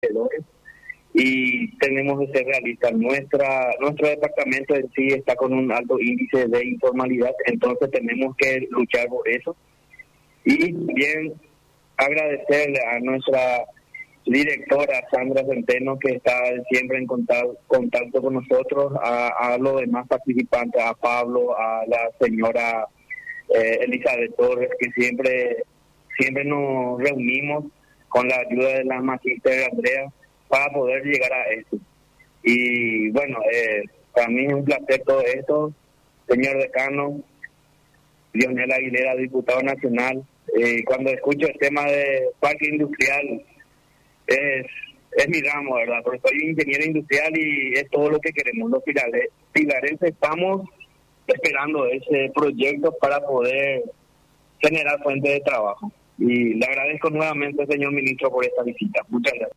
emprendedores y tenemos que ser realistas. Nuestro departamento en sí está con un alto índice de informalidad, entonces tenemos que luchar por eso. Y bien, agradecerle a nuestra directora Sandra Centeno, que está siempre en contacto con nosotros, a los demás participantes, a Pablo, a la señora Elizabeth Torres, que siempre nos reunimos con la ayuda de la magíster Andrea para poder llegar a esto. Y bueno, para mí es un placer todo esto, señor decano, Lionel Aguilera, diputado nacional. Cuando escucho el tema de parque industrial, es mi ramo, ¿verdad? Porque soy ingeniero industrial y es todo lo que queremos. Los pilarenses estamos esperando ese proyecto para poder generar fuentes de trabajo. Y le agradezco nuevamente, señor ministro, por esta visita. Muchas gracias.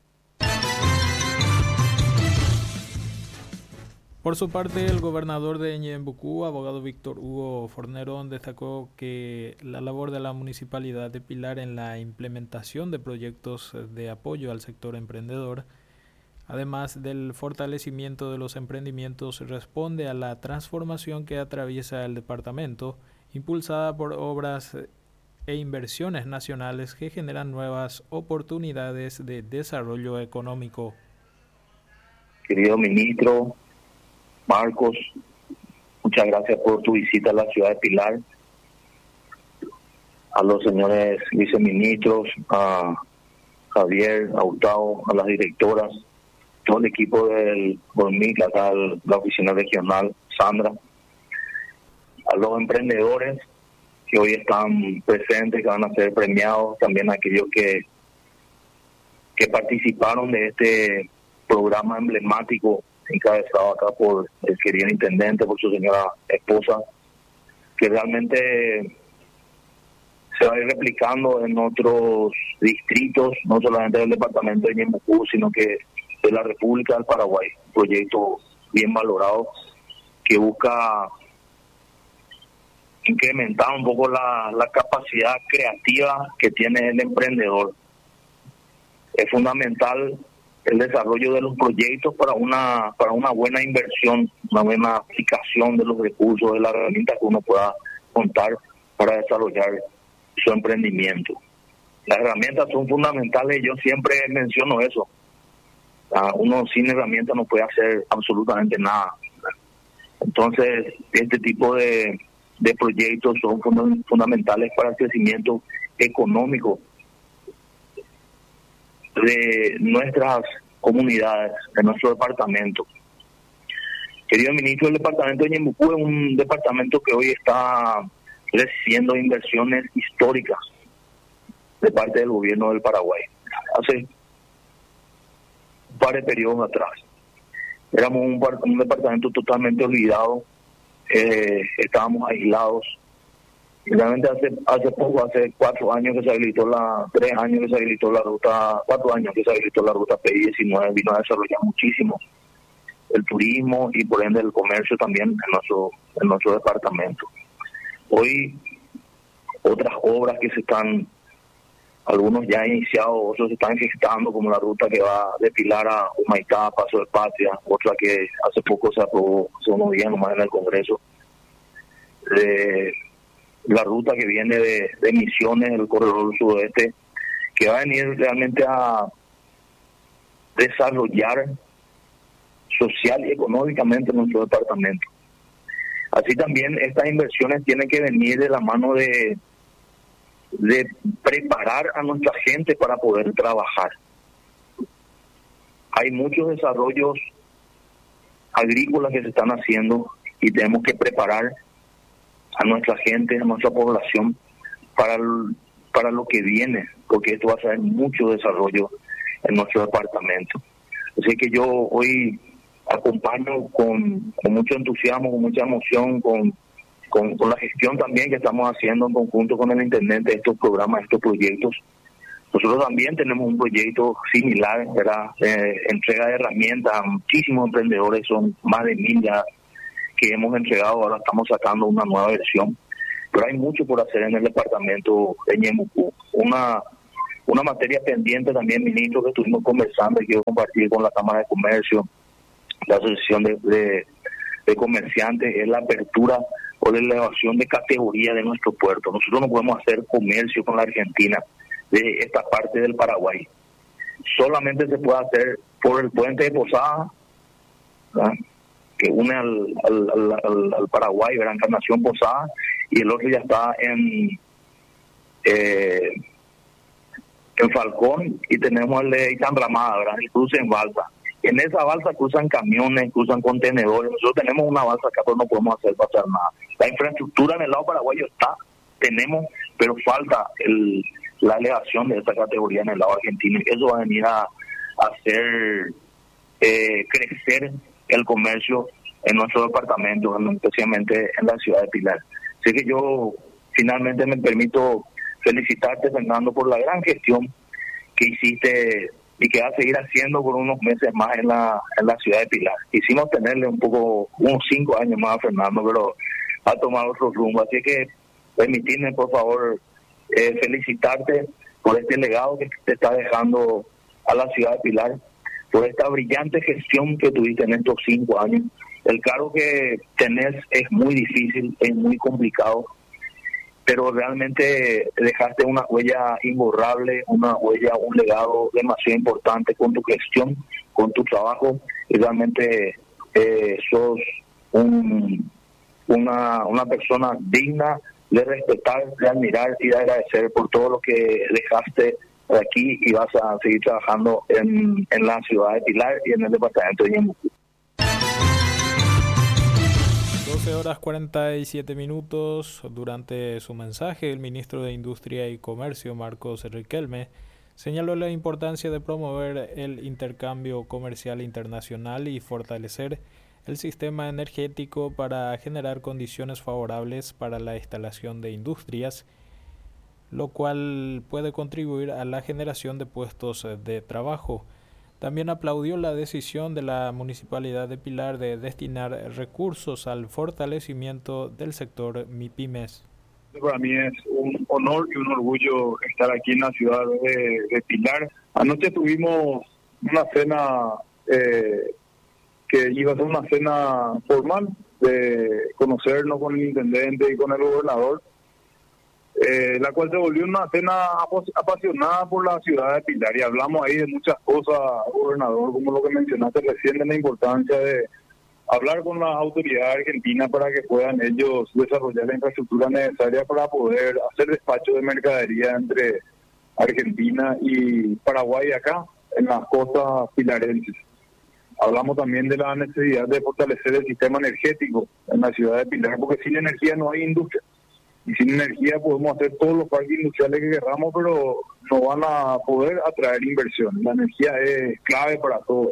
Por su parte, el gobernador de Ñembucú, abogado Víctor Hugo Fornerón, destacó que la labor de la Municipalidad de Pilar en la implementación de proyectos de apoyo al sector emprendedor, además del fortalecimiento de los emprendimientos, responde a la transformación que atraviesa el departamento, impulsada por obras e inversiones nacionales que generan nuevas oportunidades de desarrollo económico. Querido ministro Marcos, muchas gracias por tu visita a la ciudad de Pilar. A los señores viceministros, a Javier, a Hurtado, a las directoras, todo el equipo del GORMIC, acá la oficina regional, Sandra, a los emprendedores que hoy están presentes, que van a ser premiados, también a aquellos que participaron de este programa emblemático encabezado acá por el querido intendente, por su señora esposa, que realmente se va a ir replicando en otros distritos, no solamente del departamento de Ñembucú, sino que de la República del Paraguay. Un proyecto bien valorado que busca incrementar un poco la capacidad creativa que tiene el emprendedor. Es fundamental el desarrollo de los proyectos para una buena inversión, una buena aplicación de los recursos, de las herramientas que uno pueda contar para desarrollar su emprendimiento. Las herramientas son fundamentales, yo siempre menciono eso. Uno sin herramientas no puede hacer absolutamente nada. Entonces, este tipo de proyectos son fundamentales para el crecimiento económico de nuestras comunidades, de nuestro departamento. Querido ministro, el departamento de Ñembucú es un departamento que hoy está recibiendo inversiones históricas de parte del gobierno del Paraguay. Hace un par de periodos atrás éramos un departamento totalmente olvidado, estábamos aislados. Realmente hace poco, hace 4 años que se habilitó 3 años que se habilitó la ruta, 4 años que se habilitó la ruta PI-19, vino a desarrollar muchísimo el turismo y por ende el comercio también en nuestro departamento. Hoy otras obras que algunos ya han iniciado, otros se están gestando, como la ruta que va de Pilar a Humaitá, Paso de Patria, otra que hace poco se aprobó, hace unos días nomás en el Congreso, la ruta que viene de Misiones, el corredor sudoeste, que va a venir realmente a desarrollar social y económicamente nuestro departamento. Así también estas inversiones tienen que venir de la mano de preparar a nuestra gente para poder trabajar. Hay muchos desarrollos agrícolas que se están haciendo y tenemos que preparar a nuestra gente, a nuestra población para lo que viene, porque esto va a traer mucho desarrollo en nuestro departamento. Así que yo hoy acompaño con mucho entusiasmo, con mucha emoción, con la gestión también que estamos haciendo en conjunto con el intendente de estos programas, estos proyectos. Nosotros también tenemos un proyecto similar, ¿verdad? Entrega de herramientas a muchísimos emprendedores, son más de 1000 ya que hemos entregado, ahora estamos sacando una nueva versión, pero hay mucho por hacer en el departamento de Ñembucú. Una materia pendiente también, ministro, que estuvimos conversando y quiero compartir con la Cámara de Comercio, la Asociación de Comerciantes, es la apertura o la elevación de categoría de nuestro puerto. Nosotros no podemos hacer comercio con la Argentina de esta parte del Paraguay. Solamente se puede hacer por el puente de Posada, ¿verdad?, que une al Paraguay, ¿verdad?, Encarnación Posada, y el otro ya está en Falcón, y tenemos el de Itambramada, ¿verdad?, y cruza en balsa. En esa balsa cruzan camiones, cruzan contenedores. Nosotros tenemos una balsa acá, pero no podemos hacer pasar nada. La infraestructura en el lado paraguayo tenemos, pero falta la elevación de esa categoría en el lado argentino. Eso va a venir a hacer crecer el comercio en nuestro departamento, especialmente en la ciudad de Pilar. Así que yo finalmente me permito felicitarte, Fernando, por la gran gestión que hiciste y que va a seguir haciendo por unos meses más en la ciudad de Pilar. Quisimos tenerle unos 5 años más a Fernando, pero ha tomado otro rumbo. Así que permitidme, por favor, felicitarte por este legado que te está dejando a la ciudad de Pilar, por esta brillante gestión que tuviste en estos 5 años. El cargo que tenés es muy difícil, es muy complicado, pero realmente dejaste una huella imborrable, una huella, un legado demasiado importante con tu gestión, con tu trabajo, y realmente sos una persona digna de respetar, de admirar y de agradecer por todo lo que dejaste aquí, y vas a seguir trabajando en la ciudad de Pilar y en el departamento de Ñembucú. 12:47. Durante su mensaje, el ministro de Industria y Comercio, Marcos Riquelme, señaló la importancia de promover el intercambio comercial internacional y fortalecer el sistema energético para generar condiciones favorables para la instalación de industrias, lo cual puede contribuir a la generación de puestos de trabajo. También aplaudió la decisión de la Municipalidad de Pilar de destinar recursos al fortalecimiento del sector MIPYMES. Para mí es un honor y un orgullo estar aquí en la ciudad de Pilar. Anoche tuvimos una cena que iba a ser una cena formal, de conocernos con el intendente y con el gobernador, la cual se volvió una cena apasionada por la ciudad de Pilar, y hablamos ahí de muchas cosas, gobernador, como lo que mencionaste recién, de la importancia de hablar con las autoridades argentinas para que puedan ellos desarrollar la infraestructura necesaria para poder hacer despacho de mercadería entre Argentina y Paraguay acá, en las costas pilarenses. Hablamos también de la necesidad de fortalecer el sistema energético en la ciudad de Pilar, porque sin energía no hay industria. Y sin energía podemos hacer todos los parques industriales que queramos, pero no van a poder atraer inversión. La energía es clave para todo.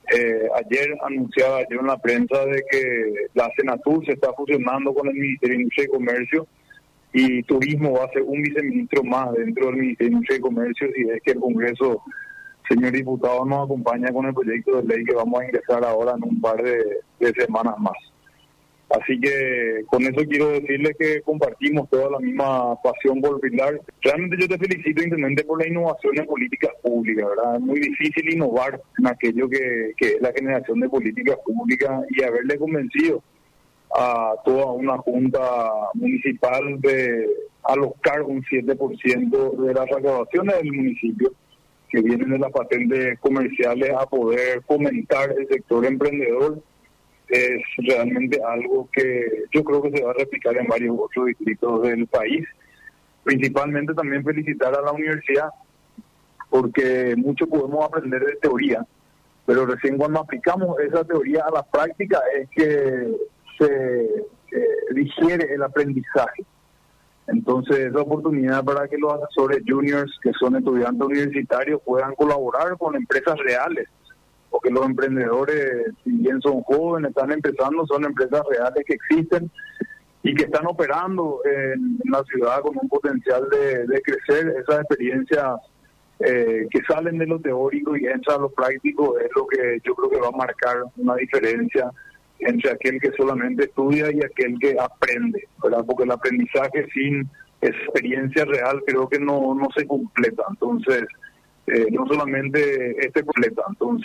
Ayer anunciaba yo en la prensa de que la Senatur se está fusionando con el Ministerio de Industria y Comercio, y Turismo va a ser un viceministro más dentro del Ministerio de Industria y Comercio, si es que el Congreso, señor diputado, nos acompaña con el proyecto de ley que vamos a ingresar ahora en un par de semanas más. Así que con eso quiero decirles que compartimos toda la misma pasión por Pilar. Realmente yo te felicito, intendente, por la innovación en políticas públicas, ¿verdad? Es muy difícil innovar en aquello que es la generación de políticas públicas, y haberle convencido a toda una junta municipal de alocar un 7% de las recaudaciones del municipio que vienen de las patentes comerciales a poder fomentar el sector emprendedor. Es realmente algo que yo creo que se va a replicar en varios otros distritos del país. Principalmente también felicitar a la universidad, porque mucho podemos aprender de teoría, pero recién cuando aplicamos esa teoría a la práctica es que se digiere el aprendizaje. Entonces, esa oportunidad para que los asesores juniors, que son estudiantes universitarios, puedan colaborar con empresas reales, porque los emprendedores, si bien son jóvenes, están empezando, son empresas reales que existen y que están operando en la ciudad con un potencial de crecer. Esas experiencias que salen de lo teórico y entran a lo práctico es lo que yo creo que va a marcar una diferencia entre aquel que solamente estudia y aquel que aprende, ¿verdad? Porque el aprendizaje sin esa experiencia real creo que no se completa. Entonces, no solamente completa. Entonces,